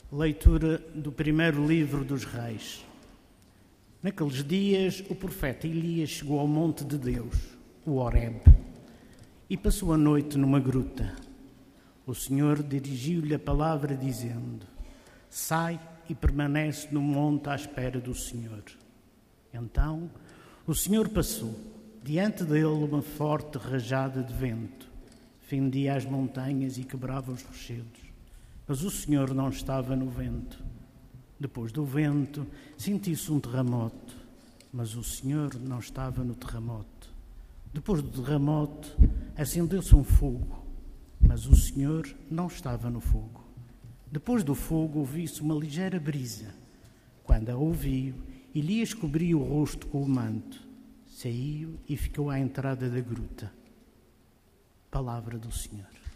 Leitura do primeiro livro dos Reis. Naqueles dias, o profeta Elias chegou ao monte de Deus, o Horebe, e passou a noite numa gruta. O Senhor dirigiu-lhe a palavra dizendo: sai e permanece no monte à espera do Senhor. Então o Senhor passou. Diante dele uma forte rajada de vento fendia as montanhas e quebrava os rochedos. Mas o Senhor não estava no vento. Depois do vento, sentiu-se um terremoto, mas o Senhor não estava no terremoto. Depois do terremoto, acendeu-se um fogo, mas o Senhor não estava no fogo. Depois do fogo, ouviu-se uma ligeira brisa. Quando a ouviu, Elias cobriu o rosto com o manto, saiu e ficou à entrada da gruta. Palavra do Senhor.